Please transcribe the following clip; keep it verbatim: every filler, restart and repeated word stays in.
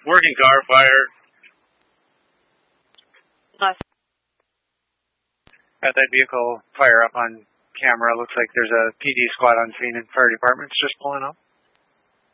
Working car fire. Nice. Got that vehicle fire up on camera. Looks like there's a P D squad on scene and fire department's just pulling up.